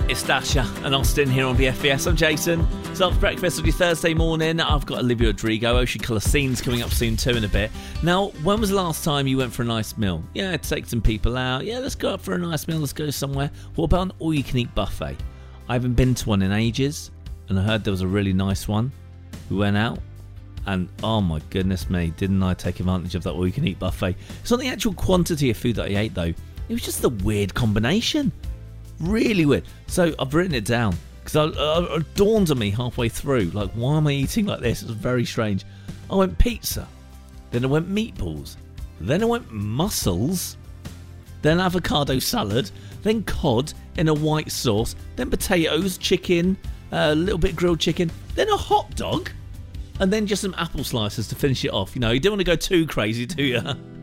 It's Dasha and Austin here on BFBS. I'm Jason. It's after breakfast on your Thursday morning. I've got Olivia Rodrigo, Ocean Colour Scenes coming up soon too in a bit. Now, when was the last time you went for a nice meal? Yeah, take some people out. Yeah, let's go out for a nice meal. Let's go somewhere. What about an all-you-can-eat buffet? I haven't been to one in ages, and I heard there was a really nice one. We went out, and oh my goodness me, didn't I take advantage of that all-you-can-eat buffet? It's not the actual quantity of food that I ate, though. It was just the weird combination. Really weird. So I've written it down because it dawned on me halfway through. Like, why am I eating like this? It was very strange. I went pizza. Then I went meatballs. Then I went mussels. Then avocado salad. Then cod in a white sauce. Then potatoes, chicken, a little bit grilled chicken. Then a hot dog. And then just some apple slices to finish it off. You know, you don't want to go too crazy, do you?